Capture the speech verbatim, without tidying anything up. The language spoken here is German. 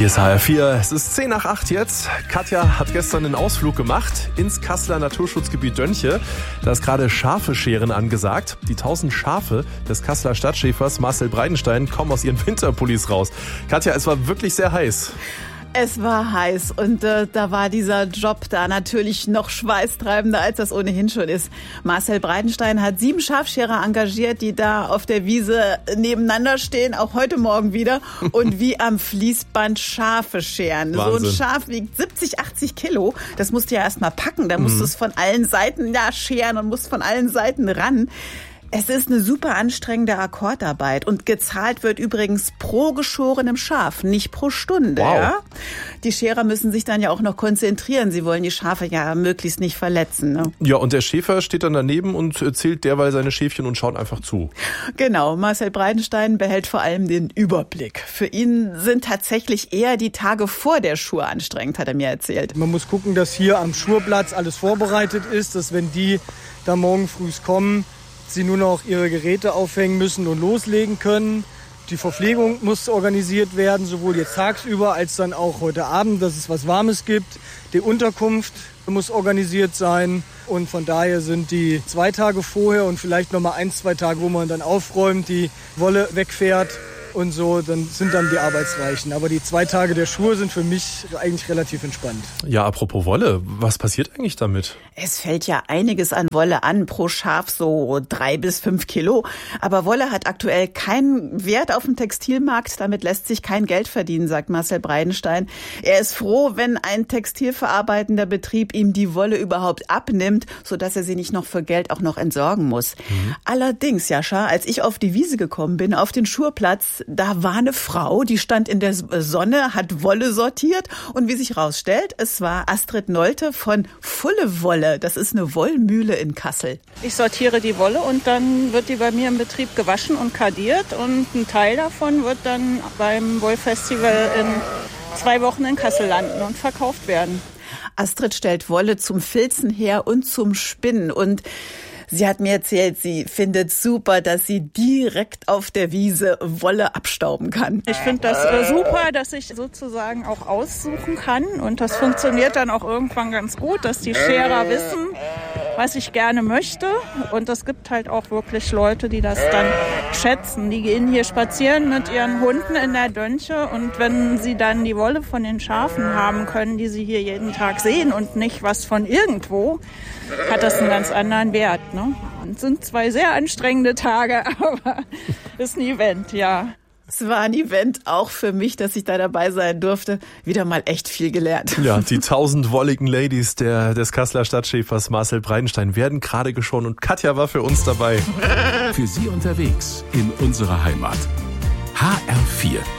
Hier ist H R vier, es ist zehn nach acht jetzt. Katja hat gestern einen Ausflug gemacht ins Kasseler Naturschutzgebiet Dönche. Da ist gerade Schafescheren angesagt. Die tausend Schafe des Kasseler Stadtschäfers Marcel Breidenstein kommen aus ihren Winterpullis raus. Katja, es war wirklich sehr heiß. Es war heiß und äh, da war dieser Job da natürlich noch schweißtreibender, als das ohnehin schon ist. Marcel Breidenstein hat sieben Schafscherer engagiert, die da auf der Wiese nebeneinander stehen, auch heute Morgen wieder, und wie am Fließband Schafe scheren. Wahnsinn. So ein Schaf wiegt siebzig, achtzig Kilo. Das musst du ja erst mal packen. Da musst du es von allen Seiten ja, scheren und musst von allen Seiten ran. Es ist eine super anstrengende Akkordarbeit und gezahlt wird übrigens pro geschorenem Schaf, nicht pro Stunde. Wow. Ja? Die Scherer müssen sich dann ja auch noch konzentrieren. Sie wollen die Schafe ja möglichst nicht verletzen. Ne? Ja, und der Schäfer steht dann daneben und zählt derweil seine Schäfchen und schaut einfach zu. Genau, Marcel Breidenstein behält vor allem den Überblick. Für ihn sind tatsächlich eher die Tage vor der Schur anstrengend, hat er mir erzählt. Man muss gucken, dass hier am Schurplatz alles vorbereitet ist, dass wenn die da morgen früh kommen, sie nur noch ihre Geräte aufhängen müssen und loslegen können. Die Verpflegung muss organisiert werden, sowohl jetzt tagsüber als dann auch heute Abend, dass es was Warmes gibt. Die Unterkunft muss organisiert sein und von daher sind die zwei Tage vorher und vielleicht noch mal ein, zwei Tage, wo man dann aufräumt, die Wolle wegfährt und so, dann sind dann die arbeitsreichen. Aber die zwei Tage der Schur sind für mich eigentlich relativ entspannt. Ja, apropos Wolle, was passiert eigentlich damit? Es fällt ja einiges an Wolle an, pro Schaf so drei bis fünf Kilo. Aber Wolle hat aktuell keinen Wert auf dem Textilmarkt. Damit lässt sich kein Geld verdienen, sagt Marcel Breidenstein. Er ist froh, wenn ein textilverarbeitender Betrieb ihm die Wolle überhaupt abnimmt, sodass er sie nicht noch für Geld auch noch entsorgen muss. Mhm. Allerdings, Jascha, als ich auf die Wiese gekommen bin, auf den Schurplatz, da war eine Frau, die stand in der Sonne, hat Wolle sortiert und wie sich rausstellt, es war Astrid Nolte von Fulle Wolle. Das ist eine Wollmühle in Kassel. Ich sortiere die Wolle und dann wird die bei mir im Betrieb gewaschen und kardiert und ein Teil davon wird dann beim Wollfestival in zwei Wochen in Kassel landen und verkauft werden. Astrid stellt Wolle zum Filzen her und zum Spinnen und sie hat mir erzählt, sie findet super, dass sie direkt auf der Wiese Wolle abstauben kann. Ich finde das äh, super, dass ich sozusagen auch aussuchen kann. Und das funktioniert dann auch irgendwann ganz gut, dass die Scherer wissen, was ich gerne möchte. Und es gibt halt auch wirklich Leute, die das dann schätzen. Die gehen hier spazieren mit ihren Hunden in der Dönche. Und wenn sie dann die Wolle von den Schafen haben können, die sie hier jeden Tag sehen und nicht was von irgendwo, hat das einen ganz anderen Wert. Ne? Es sind zwei sehr anstrengende Tage, aber es ist ein Event, ja. Es war ein Event auch für mich, dass ich da dabei sein durfte. Wieder mal echt viel gelernt. Ja, die tausend wolligen Ladies der, des Kasseler Stadtschäfers Marcel Breidenstein werden gerade geschoren und Katja war für uns dabei. Für Sie unterwegs in unserer Heimat. H R vier